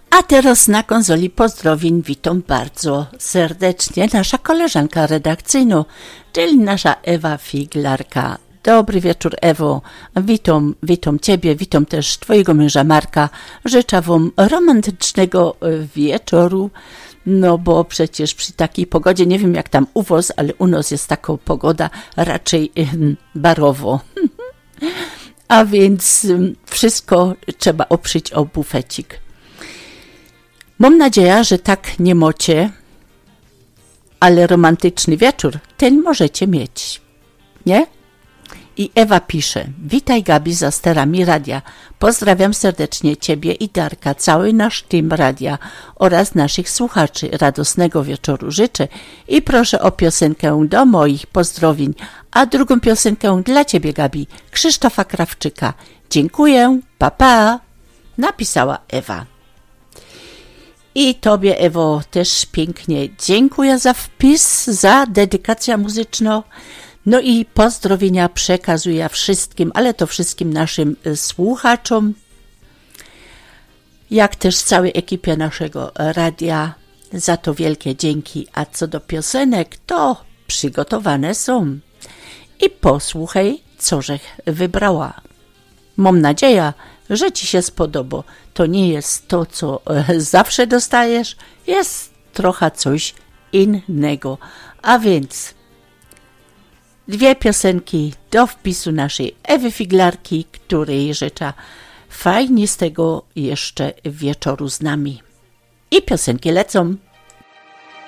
A teraz na konsoli pozdrowień witam bardzo serdecznie nasza koleżanka redakcyjna, czyli nasza Ewa Figlarka. Dobry wieczór, Ewo. Witam Ciebie, witam też Twojego męża Marka. Życzę Wam romantycznego wieczoru, no bo przecież przy takiej pogodzie, nie wiem jak tam u Was, ale u nas jest taka pogoda raczej barowo. A więc wszystko trzeba oprzeć o bufecik. Mam nadzieję, że tak nie macie, ale romantyczny wieczór ten możecie mieć, nie? I Ewa pisze: witaj Gabi za sterami radia. Pozdrawiam serdecznie Ciebie i Darka, cały nasz team radia oraz naszych słuchaczy. Radosnego wieczoru życzę i proszę o piosenkę do moich pozdrowień, a drugą piosenkę dla Ciebie, Gabi, Krzysztofa Krawczyka. Dziękuję, pa pa, napisała Ewa. I Tobie, Ewo, też pięknie dziękuję za wpis, za dedykację muzyczną. No i pozdrowienia przekazuję wszystkim, ale to wszystkim naszym słuchaczom, jak też całej ekipie naszego radia. Za to wielkie dzięki. A co do piosenek, to przygotowane są. I posłuchaj, co żech wybrała. Mam nadzieję, że Ci się spodoba. To nie jest to, co zawsze dostajesz, jest trochę coś innego. A więc dwie piosenki do wpisu naszej Ewy Figlarki, której życzę fajnie z tego jeszcze wieczoru z nami. I piosenki lecą.